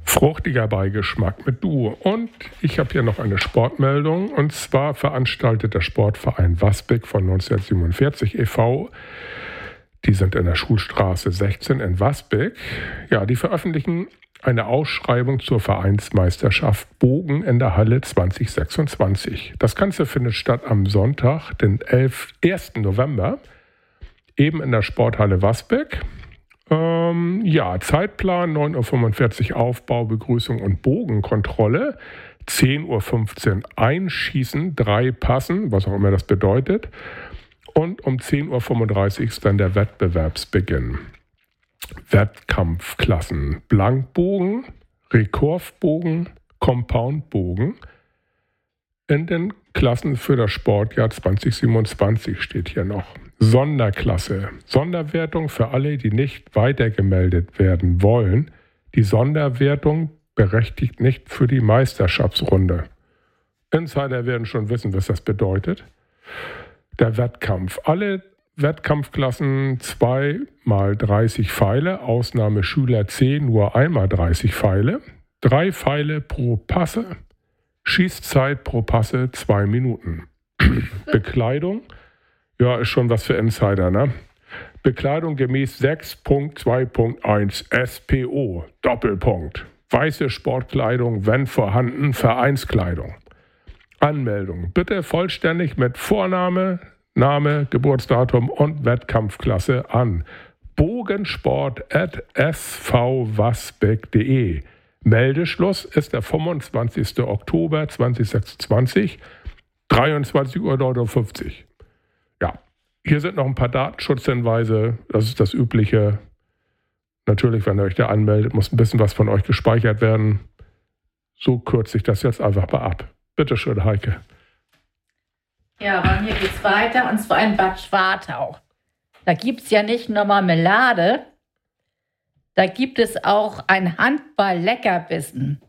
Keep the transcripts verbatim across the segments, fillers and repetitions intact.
Fruchtiger Beigeschmack mit Duo. Und ich habe hier noch eine Sportmeldung. Und zwar veranstaltet der Sportverein Wasbek von neunzehnhundertsiebenundvierzig e V, die sind in der Schulstraße sechzehn in Wasbek, ja, die veröffentlichen eine Ausschreibung zur Vereinsmeisterschaft Bogen in der Halle zwanzig sechsundzwanzig. Das Ganze findet statt am Sonntag, den ersten November, eben in der Sporthalle Wasbek. Ähm, ja, Zeitplan neun Uhr fünfundvierzig Aufbau, Begrüßung und Bogenkontrolle, zehn Uhr fünfzehn Einschießen, drei Passen, was auch immer das bedeutet, und um zehn Uhr fünfunddreißig ist dann der Wettbewerbsbeginn. Wettkampfklassen: Blankbogen, Rekurvbogen, Compoundbogen. In den Klassen für das Sportjahr zwanzig siebenundzwanzig steht hier noch. Sonderklasse: Sonderwertung für alle, die nicht weitergemeldet werden wollen. Die Sonderwertung berechtigt nicht für die Meisterschaftsrunde. Insider werden schon wissen, was das bedeutet. Der Wettkampf: Alle Wettkampfklassen zwei mal dreißig Pfeile, Ausnahme Schüler C nur einmal dreißig Pfeile, drei Pfeile pro Passe, Schießzeit pro Passe zwei Minuten. Bekleidung, ja, ist schon was für Insider, ne? Bekleidung gemäß sechs Punkt zwei Punkt eins S P O, Doppelpunkt. Weiße Sportkleidung, wenn vorhanden, Vereinskleidung. Anmeldung: Bitte vollständig mit Vorname, Name, Geburtsdatum und Wettkampfklasse an bogensport at s v wasbek punkt de. Meldeschluss ist der fünfundzwanzigster Oktober zweitausendsechsundzwanzig, dreiundzwanzig Uhr neunundfünfzig. Ja, hier sind noch ein paar Datenschutzhinweise. Das ist das Übliche. Natürlich, wenn ihr euch da anmeldet, muss ein bisschen was von euch gespeichert werden. So kürze ich das jetzt einfach mal ab. Bitte schön, Heike. Ja, bei mir geht's weiter, und zwar in Bad Schwartau. Da gibt's ja nicht nur Marmelade, da gibt es auch ein Handball-Leckerbissen.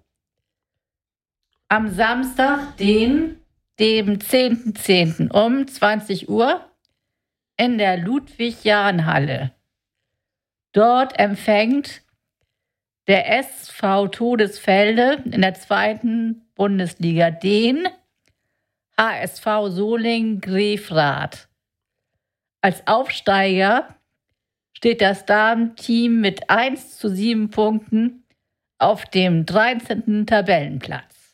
Am Samstag, den, dem zehnten zehnten um zwanzig Uhr in der Ludwig-Jahn-Halle. Dort empfängt der S V Todesfelde in der zweiten Bundesliga den H S V Solingen-Grefrath. Als Aufsteiger steht das Damenteam mit eins zu sieben Punkten auf dem dreizehnten Tabellenplatz.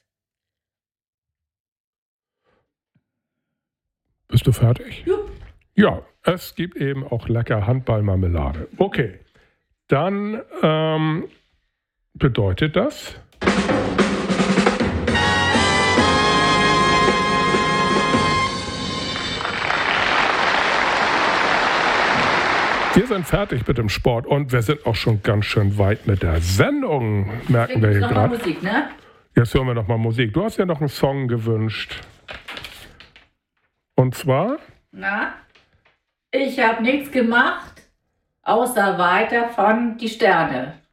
Bist du fertig? Jupp. Ja, es gibt eben auch lecker Handballmarmelade. Okay, dann ähm, bedeutet das... Wir sind fertig mit dem Sport und wir sind auch schon ganz schön weit mit der Sendung, merken wir hier gerade. Jetzt Musik, ne? Jetzt hören wir noch mal Musik. Du hast ja noch einen Song gewünscht. Und zwar? Na, ich habe nichts gemacht, außer weiter von Die Sterne.